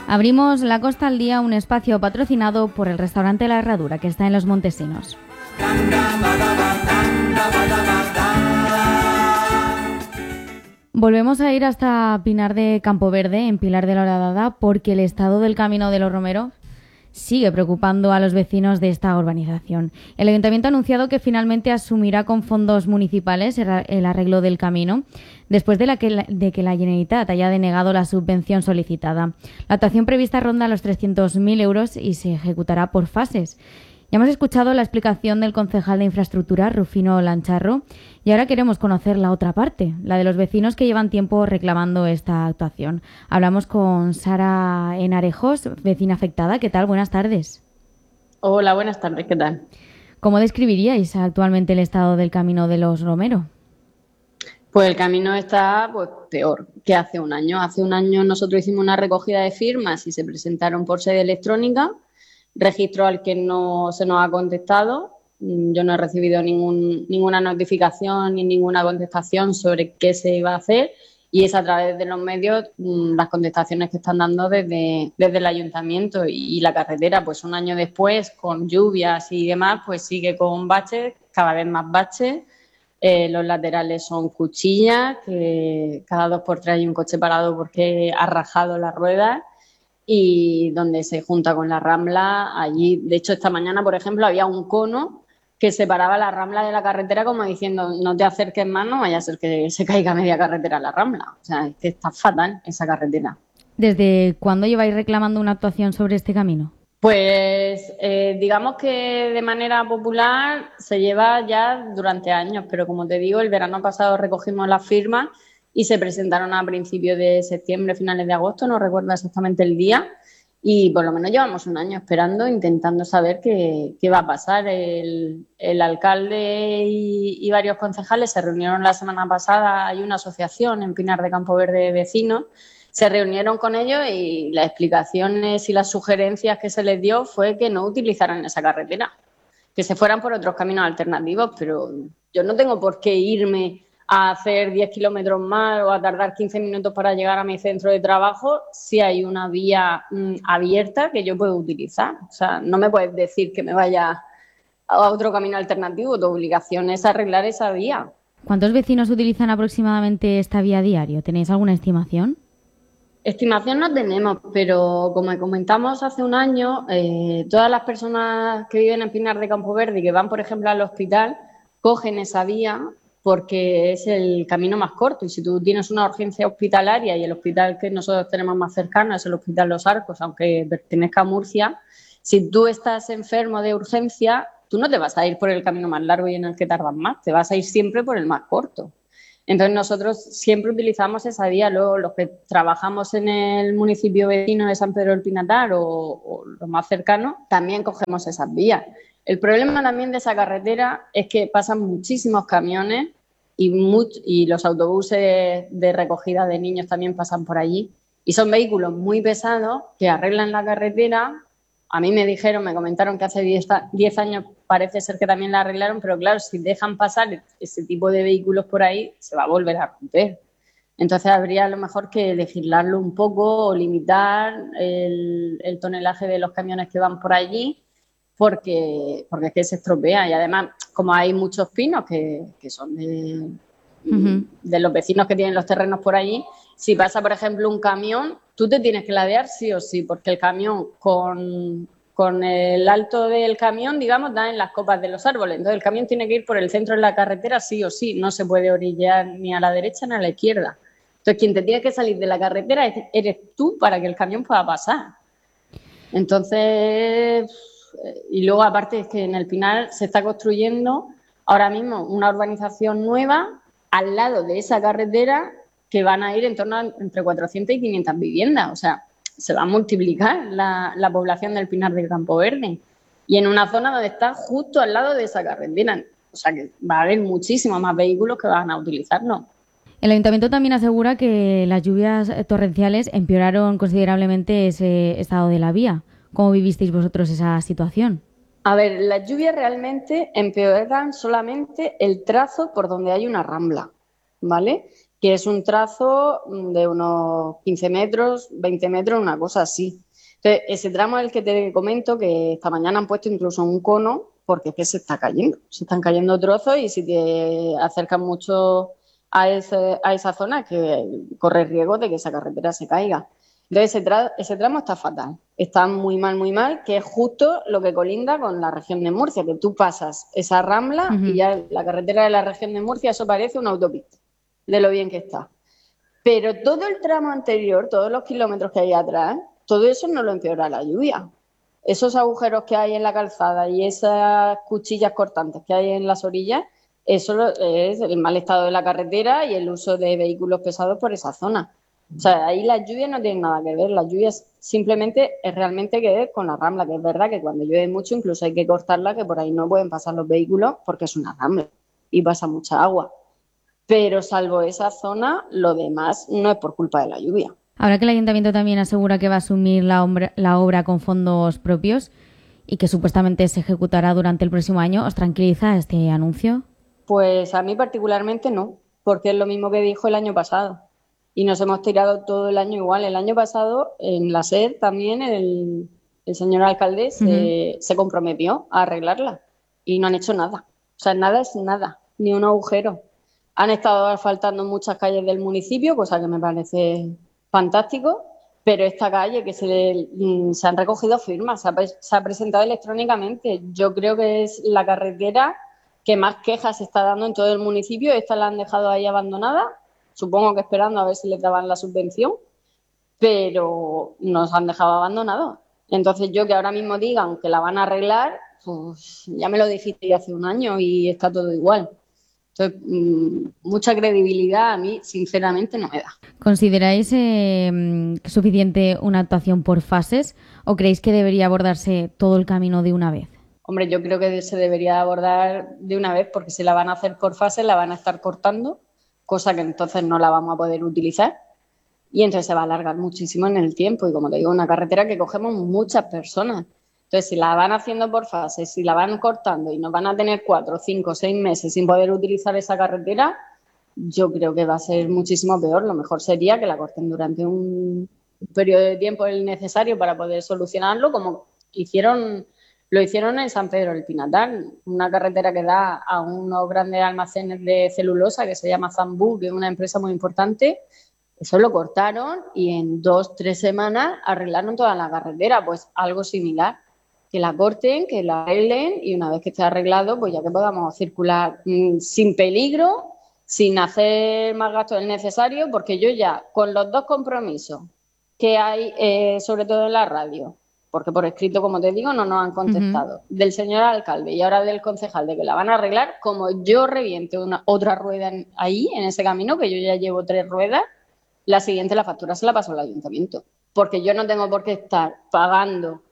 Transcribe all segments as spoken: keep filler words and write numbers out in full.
Abrimos La Costa al Día, un espacio patrocinado por el restaurante La Herradura, que está en Los Montesinos. Volvemos a ir hasta Pinar de Campoverde, en Pilar de la Horadada, porque el estado del camino de los Romeros sigue preocupando a los vecinos de esta urbanización. El Ayuntamiento ha anunciado que finalmente asumirá con fondos municipales el arreglo del camino, después de, la que, de que la Generalitat haya denegado la subvención solicitada. La actuación prevista ronda los trescientos mil euros y se ejecutará por fases. Ya hemos escuchado la explicación del concejal de Infraestructura, Rufino Lancharro, y ahora queremos conocer la otra parte, la de los vecinos que llevan tiempo reclamando esta actuación. Hablamos con Sara Enarejos, vecina afectada. ¿Qué tal? Buenas tardes. Hola, buenas tardes. ¿Qué tal? ¿Cómo describiríais actualmente el estado del camino de los Romero? Pues el camino está pues, peor que hace un año. Hace un año nosotros hicimos una recogida de firmas y se presentaron por sede electrónica, registro al que no se nos ha contestado. Yo no he recibido ningún, ninguna notificación ni ninguna contestación sobre qué se iba a hacer, y es a través de los medios las contestaciones que están dando desde, desde el ayuntamiento. Y, y la carretera, pues un año después, con lluvias y demás, pues sigue con baches, cada vez más baches. Eh, los laterales son cuchillas, que cada dos por tres hay un coche parado porque ha rajado las ruedas. Y donde se junta con la Rambla, allí, de hecho, esta mañana, por ejemplo, había un cono que separaba la Rambla de la carretera, como diciendo, no te acerques más, no vaya a ser que se caiga media carretera a la Rambla. O sea, es que está fatal esa carretera. ¿Desde cuándo lleváis reclamando una actuación sobre este camino? Pues eh, digamos que de manera popular se lleva ya durante años, pero como te digo, el verano pasado recogimos las firmas y se presentaron a principios de septiembre, finales de agosto, no recuerdo exactamente el día, y por lo menos llevamos un año esperando, intentando saber qué, qué va a pasar. El, el alcalde y, y varios concejales se reunieron la semana pasada, hay una asociación en Pinar de Campoverde de vecinos, se reunieron con ellos y las explicaciones y las sugerencias que se les dio fue que no utilizaran esa carretera, que se fueran por otros caminos alternativos, pero yo no tengo por qué irme a hacer diez kilómetros más o a tardar quince minutos para llegar a mi centro de trabajo si hay una vía mmm, abierta que yo puedo utilizar. O sea, no me puedes decir que me vaya a otro camino alternativo. Tu obligación es arreglar esa vía. ¿Cuántos vecinos utilizan aproximadamente esta vía a diario? ¿Tenéis alguna estimación? Estimación no tenemos, pero como comentamos hace un año, eh, todas las personas que viven en Pinar de Campoverde y que van, por ejemplo, al hospital, cogen esa vía porque es el camino más corto. Y si tú tienes una urgencia hospitalaria y el hospital que nosotros tenemos más cercano es el Hospital Los Arcos, aunque pertenezca a Murcia, si tú estás enfermo de urgencia, tú no te vas a ir por el camino más largo y en el que tardas más, te vas a ir siempre por el más corto. Entonces nosotros siempre utilizamos esa vía. Luego los que trabajamos en el municipio vecino de San Pedro del Pinatar o, o los más cercanos, también cogemos esas vías. El problema también de esa carretera es que pasan muchísimos camiones y, much, y los autobuses de recogida de niños también pasan por allí. Y son vehículos muy pesados que arreglan la carretera. A mí me dijeron, me comentaron que hace diez años parece ser que también la arreglaron, pero claro, si dejan pasar ese tipo de vehículos por ahí, se va a volver a romper. Entonces habría a lo mejor que legislarlo un poco o limitar el, el tonelaje de los camiones que van por allí, porque, porque es que se estropea. Y además, como hay muchos pinos que, que son de, uh-huh. de los vecinos que tienen los terrenos por allí, si pasa, por ejemplo, un camión, tú te tienes que ladear sí o sí, porque el camión con, con el alto del camión, digamos, da en las copas de los árboles. Entonces el camión tiene que ir por el centro de la carretera sí o sí, no se puede orillar ni a la derecha ni a la izquierda. Entonces quien te tiene que salir de la carretera eres tú para que el camión pueda pasar. Entonces, y luego aparte es que en el Pinar se está construyendo ahora mismo una urbanización nueva al lado de esa carretera, que van a ir en torno a entre cuatrocientas y quinientas viviendas. O sea, se va a multiplicar la, la población del Pinar del Campoverde. Y en una zona donde está justo al lado de esa carretera. O sea, que va a haber muchísimos más vehículos que van a utilizarlo. El Ayuntamiento también asegura que las lluvias torrenciales empeoraron considerablemente ese estado de la vía. ¿Cómo vivisteis vosotros esa situación? A ver, las lluvias realmente empeoran solamente el trazo por donde hay una rambla, ¿vale? que es un trazo de unos quince metros, veinte metros, una cosa así. Entonces, ese tramo es el que te comento, que esta mañana han puesto incluso un cono, porque es que se está cayendo, se están cayendo trozos y si te acercas mucho a, ese, a esa zona, que corre riesgo de que esa carretera se caiga. Entonces, ese, tra ese tramo está fatal, está muy mal, muy mal, que es justo lo que colinda con la región de Murcia, que tú pasas esa rambla uh-huh. y ya la carretera de la región de Murcia, eso parece una autopista, de lo bien que está. Pero todo el tramo anterior, todos los kilómetros que hay atrás, todo eso no lo empeora la lluvia. Esos agujeros que hay en la calzada y esas cuchillas cortantes que hay en las orillas, eso es el mal estado de la carretera y el uso de vehículos pesados por esa zona. O sea, ahí las lluvias no tienen nada que ver. Las lluvias simplemente es realmente que ver con la rambla, que es verdad que cuando llueve mucho incluso hay que cortarla, que por ahí no pueden pasar los vehículos porque es una rambla y pasa mucha agua. Pero salvo esa zona, lo demás no es por culpa de la lluvia. Ahora que el Ayuntamiento también asegura que va a asumir la obra, la obra con fondos propios y que supuestamente se ejecutará durante el próximo año, ¿os tranquiliza este anuncio? Pues a mí particularmente no, porque es lo mismo que dijo el año pasado. Y nos hemos tirado todo el año igual. El año pasado, en la SER también, el, el señor alcalde se, uh-huh. se comprometió a arreglarla y no han hecho nada. O sea, nada es nada, ni un agujero. Han estado asfaltando muchas calles del municipio, cosa que me parece fantástico, pero esta calle que se, se han recogido firmas, se ha, se ha presentado electrónicamente. Yo creo que es la carretera que más quejas se está dando en todo el municipio. Esta la han dejado ahí abandonada, supongo que esperando a ver si les daban la subvención, pero nos han dejado abandonados. Entonces yo que ahora mismo digan que la van a arreglar, pues ya me lo dijiste hace un año y está todo igual. Entonces, mmm, mucha credibilidad a mí, sinceramente, no me da. ¿Consideráis eh, suficiente una actuación por fases o creéis que debería abordarse todo el camino de una vez? Hombre, yo creo que se debería abordar de una vez porque si la van a hacer por fases la van a estar cortando, cosa que entonces no la vamos a poder utilizar y entonces se va a alargar muchísimo en el tiempo y como te digo, una carretera que cogemos muchas personas. Entonces, si la van haciendo por fases, si la van cortando y nos van a tener cuatro, cinco, seis meses sin poder utilizar esa carretera, yo creo que va a ser muchísimo peor. Lo mejor sería que la corten durante un periodo de tiempo el necesario para poder solucionarlo, como hicieron, lo hicieron en San Pedro del Pinatar, una carretera que da a unos grandes almacenes de celulosa que se llama Zambú, que es una empresa muy importante. Eso lo cortaron y en dos, tres semanas arreglaron toda la carretera, pues algo similar. Que la corten, que la arreglen y una vez que esté arreglado, pues ya que podamos circular mmm, sin peligro, sin hacer más gasto del necesario, porque yo ya, con los dos compromisos que hay, eh, sobre todo en la radio, porque por escrito, como te digo, no nos han contestado, uh-huh. del señor alcalde y ahora del concejal de que la van a arreglar, como yo reviente una otra rueda en, ahí, en ese camino, que yo ya llevo tres ruedas, la siguiente la factura se la paso al ayuntamiento, porque yo no tengo por qué estar pagando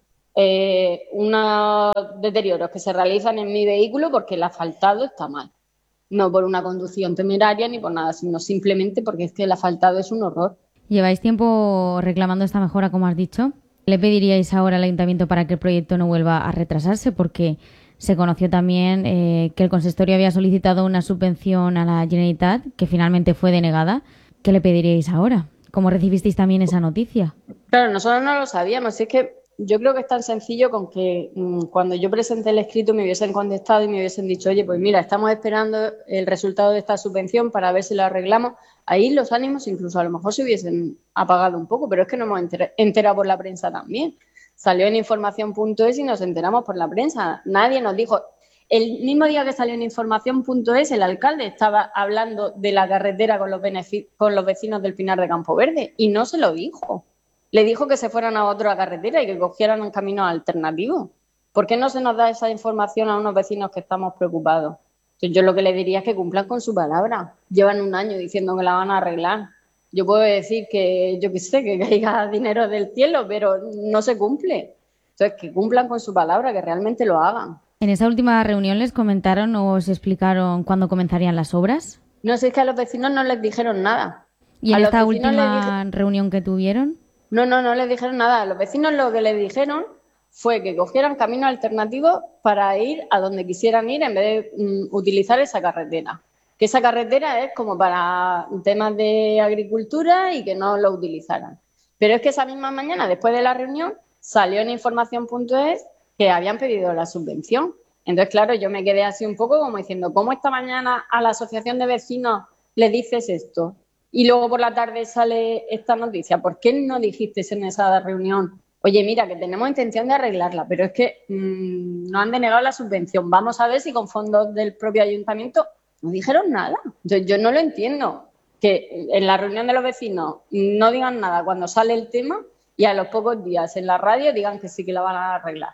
Eh, unos deterioros que se realizan en mi vehículo porque el asfaltado está mal. No por una conducción temeraria ni por nada, sino simplemente porque es que el asfaltado es un horror. ¿Lleváis tiempo reclamando esta mejora, como has dicho? ¿Le pediríais ahora al ayuntamiento para que el proyecto no vuelva a retrasarse? Porque se conoció también eh, que el consistorio había solicitado una subvención a la Generalitat que finalmente fue denegada. ¿Qué le pediríais ahora? ¿Cómo recibisteis también esa noticia? Claro, nosotros no lo sabíamos. Es que yo creo que es tan sencillo con que mmm, cuando yo presenté el escrito me hubiesen contestado y me hubiesen dicho, oye, pues mira, estamos esperando el resultado de esta subvención para ver si lo arreglamos. Ahí los ánimos incluso a lo mejor se hubiesen apagado un poco, pero es que nos hemos enter- enterado por la prensa también. Salió en información punto es y nos enteramos por la prensa. Nadie nos dijo. El mismo día que salió en información punto es, el alcalde estaba hablando de la carretera con los, benefic- con los vecinos del Pinar de Campo Verde y no se lo dijo. Le dijo que se fueran a otra carretera y que cogieran un camino alternativo. ¿Por qué no se nos da esa información a unos vecinos que estamos preocupados? Entonces, yo lo que le diría es que cumplan con su palabra. Llevan un año diciendo que la van a arreglar. Yo puedo decir que, yo qué sé, que caiga dinero del cielo, pero no se cumple. Entonces, que cumplan con su palabra, que realmente lo hagan. ¿En esa última reunión les comentaron o os explicaron cuándo comenzarían las obras? No sé, es que a los vecinos no les dijeron nada. ¿Y en a esta última dije... reunión que tuvieron? No, no, no les dijeron nada. A los vecinos lo que les dijeron fue que cogieran caminos alternativos para ir a donde quisieran ir en vez de um, utilizar esa carretera. que esa carretera es como para temas de agricultura y que no lo utilizaran. Pero es que esa misma mañana, después de la reunión, salió en información punto es que habían pedido la subvención. Entonces, claro, yo me quedé así un poco como diciendo, ¿cómo esta mañana a la asociación de vecinos le dices esto? Y luego por la tarde sale esta noticia. ¿Por qué no dijiste en esa reunión, oye, mira, que tenemos intención de arreglarla, pero es que mmm, no han denegado la subvención? Vamos a ver si con fondos del propio ayuntamiento. No dijeron nada. Yo, yo no lo entiendo. Que en la reunión de los vecinos no digan nada cuando sale el tema y a los pocos días en la radio digan que sí que la van a arreglar.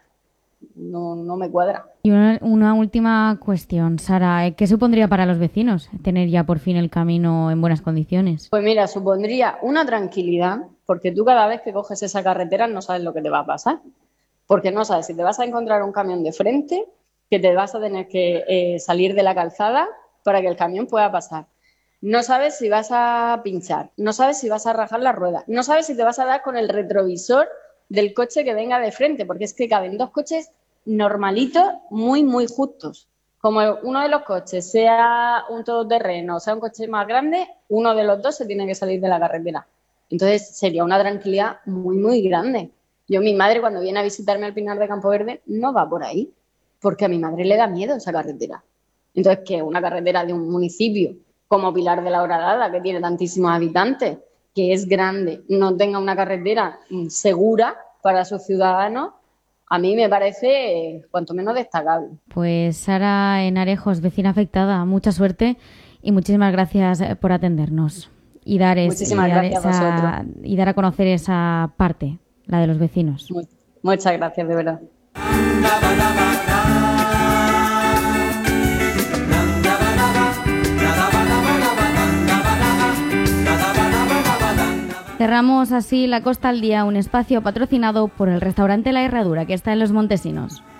No, no me cuadra. Y una, una última cuestión, Sara, ¿qué supondría para los vecinos tener ya por fin el camino en buenas condiciones? Pues mira, supondría una tranquilidad, porque tú cada vez que coges esa carretera no sabes lo que te va a pasar, porque no sabes si te vas a encontrar un camión de frente, que te vas a tener que eh, salir de la calzada para que el camión pueda pasar. No sabes si vas a pinchar, no sabes si vas a rajar la rueda, no sabes si te vas a dar con el retrovisor del coche que venga de frente, porque es que caben dos coches normalitos, muy, muy justos. Como uno de los coches sea un todoterreno o sea un coche más grande, uno de los dos se tiene que salir de la carretera. Entonces sería una tranquilidad muy, muy grande. Yo, mi madre, cuando viene a visitarme al Pinar de Campo Verde, no va por ahí, porque a mi madre le da miedo esa carretera. Entonces, que una carretera de un municipio como Pilar de la Horadada, que tiene tantísimos habitantes, que es grande, no tenga una carretera segura para sus ciudadanos, a mí me parece cuanto menos destacable. Pues Sara Enarejos, vecina afectada, mucha suerte y muchísimas gracias por atendernos y dar, es, y dar, esa, y dar a conocer esa parte, la de los vecinos. Muchas gracias, de verdad. Cerramos así La Costa al Día, un espacio patrocinado por el restaurante La Herradura, que está en Los Montesinos.